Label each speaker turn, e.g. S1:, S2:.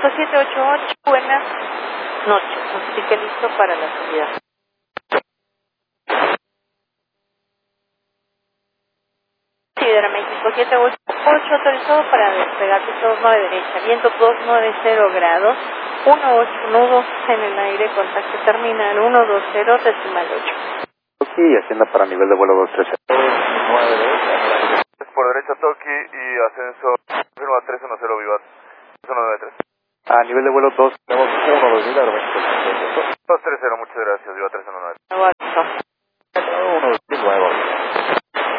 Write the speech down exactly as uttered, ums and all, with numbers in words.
S1: México siete ocho ocho, buenas noches. Así que listo para la salida. Sidera México siete ocho ocho, autorizado para despegar piso nueve derecha, viento doscientos noventa grados, uno ocho nudos en el aire, contacto terminal uno dos cero, decimal ocho.
S2: Toki, hacienda para nivel de vuelo dos trece.
S3: nueve derecha. Por derecha Toki y ascenso uno a tres uno cero Vivat, uno nueve tres.
S2: A nivel de vuelo dos.
S3: Tenemos uno dos mil, dos tres cero, muchas gracias, Vivat tres uno nueve.